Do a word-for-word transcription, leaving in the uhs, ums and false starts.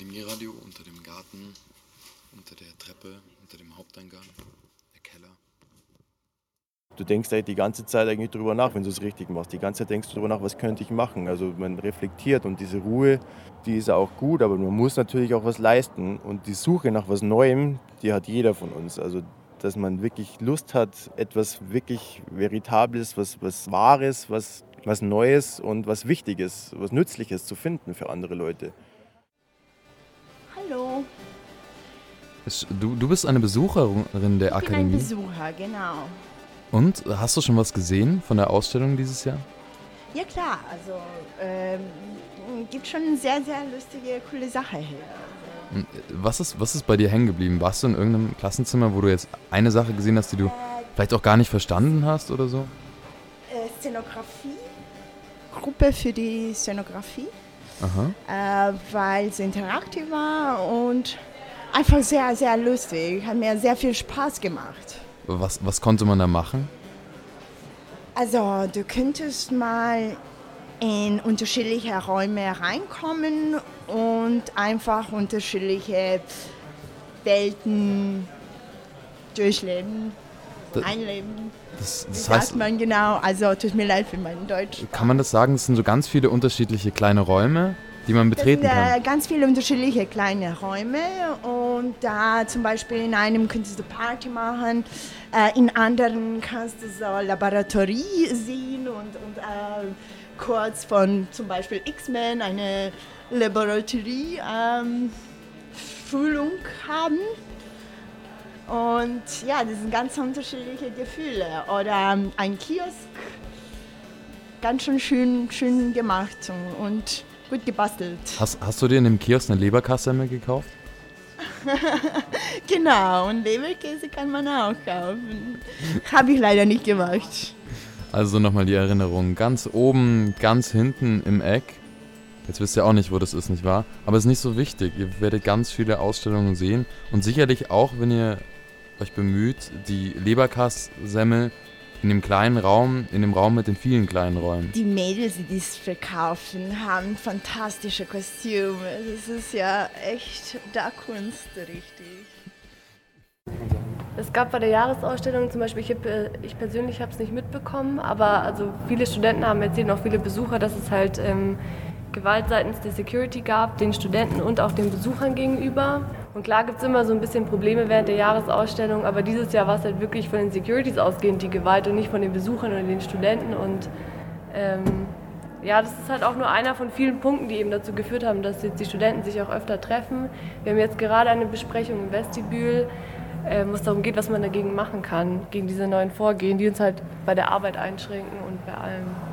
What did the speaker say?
Akademieradio unter dem Garten, unter der Treppe, unter dem Haupteingang, der Keller. Du denkst eigentlich die ganze Zeit eigentlich drüber nach, wenn du es richtig machst. Die ganze Zeit denkst du drüber nach, was könnte ich machen. Also man reflektiert und diese Ruhe, die ist auch gut, aber man muss natürlich auch was leisten. Und die Suche nach was Neuem, die hat jeder von uns. Also dass man wirklich Lust hat, etwas wirklich Veritables, was, was Wahres, was, was Neues und was Wichtiges, was Nützliches zu finden für andere Leute. Hallo. Du, du bist eine Besucherin der Akademie? Ich bin ein Besucher, genau. Und, hast du schon was gesehen von der Ausstellung dieses Jahr? Ja klar, also ähm, gibt schon sehr, sehr lustige, coole Sachen hier. Was ist, was ist bei dir hängen geblieben? Warst du in irgendeinem Klassenzimmer, wo du jetzt eine Sache gesehen hast, die du äh, vielleicht auch gar nicht verstanden hast oder so? Äh, Szenografie, Gruppe für die Szenografie, Aha. Äh, weil es interaktiv war und einfach sehr, sehr lustig. Hat mir sehr viel Spaß gemacht. Was, was konnte man da machen? Also du könntest mal in unterschiedliche Räume reinkommen und einfach unterschiedliche Welten durchleben, das, einleben. Das, das Wie heißt, sagt man genau? Also tut mir leid für mein Deutsch. Kann man das sagen, es sind so ganz viele unterschiedliche kleine Räume, die man betreten das sind, kann? Äh, ganz viele unterschiedliche kleine Räume und da zum Beispiel in einem könntest du Party machen, äh, in anderen kannst du so Laboratorie sehen und, und äh, kurz von zum Beispiel X-Men eine Laboratorie ähm, Schulung haben. Und ja, das sind ganz unterschiedliche Gefühle. Oder ähm, ein Kiosk, ganz schön schön, schön gemacht und, und gut gebastelt. Hast, hast du dir in dem Kiosk eine Leberkassemmel gekauft? Genau, und Leberkäse kann man auch kaufen. Habe ich leider nicht gemacht. Also nochmal die Erinnerung, ganz oben, ganz hinten im Eck. Jetzt wisst ihr auch nicht, wo das ist, nicht wahr? Aber es ist nicht so wichtig. Ihr werdet ganz viele Ausstellungen sehen. Und sicherlich auch, wenn ihr euch bemüht, die Leberkassemmel in dem kleinen Raum, in dem Raum mit den vielen kleinen Räumen. Die Mädels, die das verkaufen, haben fantastische Kostüme. Das ist ja echt da Kunst, richtig. Es gab bei der Jahresausstellung zum Beispiel, ich, hab, ich persönlich habe es nicht mitbekommen, aber also viele Studenten haben erzählt, auch viele Besucher, dass es halt ähm, Gewalt seitens der Security gab, den Studenten und auch den Besuchern gegenüber. Und klar gibt es immer so ein bisschen Probleme während der Jahresausstellung, aber dieses Jahr war es halt wirklich von den Securities ausgehend die Gewalt und nicht von den Besuchern oder den Studenten. Und ähm, ja, das ist halt auch nur einer von vielen Punkten, die eben dazu geführt haben, dass jetzt die Studenten sich auch öfter treffen. Wir haben jetzt gerade eine Besprechung im Vestibül, äh, wo es darum geht, was man dagegen machen kann, gegen diese neuen Vorgehen, die uns halt bei der Arbeit einschränken und bei allem.